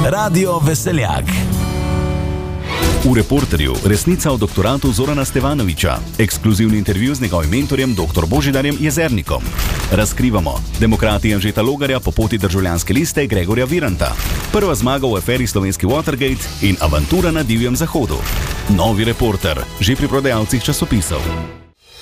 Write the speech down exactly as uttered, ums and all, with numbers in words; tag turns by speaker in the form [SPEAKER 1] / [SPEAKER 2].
[SPEAKER 1] Radio Veseljak.
[SPEAKER 2] V Reporterju resnica o doktoratu Zorana Stevanovića, ekskluzivni intervju z njegovim mentorjem dr. Božidarjem Jezernikom. Razkrivamo demokrati Anžeta Logarja po poti državljanske liste Gregorja Viranta, prva zmaga v aferi slovenski Watergate in avantura na divjem zahodu. Novi Reporter, že pri prodajalcih časopisov.